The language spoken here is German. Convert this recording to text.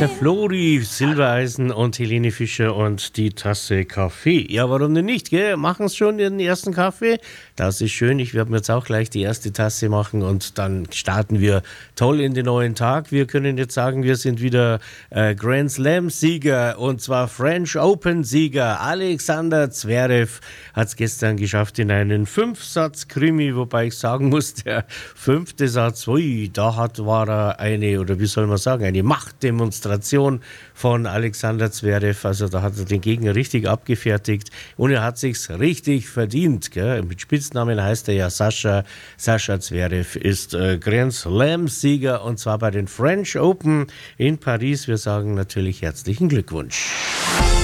Der Flori Silbereisen und Helene Fischer und die Tasse Kaffee. Ja, warum denn nicht, gell? Machen es schon den ersten Kaffee? Das ist schön. Ich werde mir jetzt auch gleich die erste Tasse machen und dann starten wir toll in den neuen Tag. Wir können jetzt sagen, wir sind wieder Grand Slam-Sieger und zwar French Open-Sieger. Alexander Zverev hat es gestern geschafft in einen 5-Satz-Krimi, wobei ich sagen muss, der 5. Satz, ui, war er eine Machtdemonstration von Alexander Zverev. Also da hat er den Gegner richtig abgefertigt und er hat sich's richtig verdient. Gell? Mit Spitznamen heißt er ja Sascha. Sascha Zverev ist Grand Slam-Sieger und zwar bei den French Open in Paris. Wir sagen natürlich herzlichen Glückwunsch.